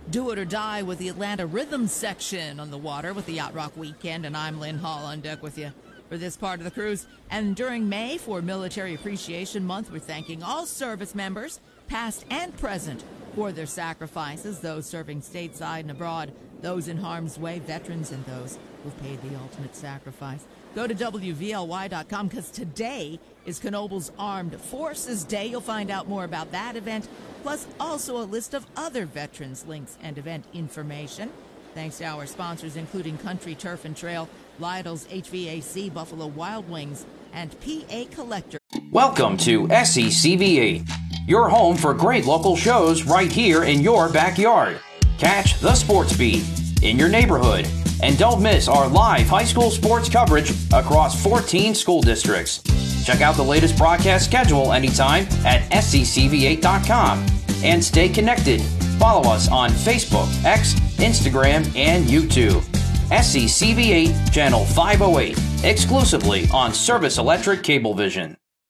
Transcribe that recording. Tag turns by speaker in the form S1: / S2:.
S1: Do it or die with the Atlanta Rhythm section on the water with the Yacht Rock Weekend, and I'm Lynn Hall on deck with you for this part of the cruise. And during May, for Military Appreciation Month, we're thanking all service members, past and present, for their sacrifices, those serving stateside and abroad, those in harm's way, veterans, and those who've paid the ultimate sacrifice. Go to WVLY.com because today is Knobel's Armed Forces Day. You'll find out more about that event, plus also a list of other veterans links and event information. Thanks to our sponsors, including Country Turf and Trail, Lytle's HVAC, Buffalo Wild Wings, and PA Collector.
S2: Welcome to SECVA, your home for great local shows right here in your backyard. Catch the Sports Beat in your neighborhood. And don't miss our live high school sports coverage across 14 school districts. Check out the latest broadcast schedule anytime at SECVA.com. And stay connected. Follow us on Facebook, X, Instagram, and YouTube. SECVA Channel 508, exclusively on Service Electric Cablevision.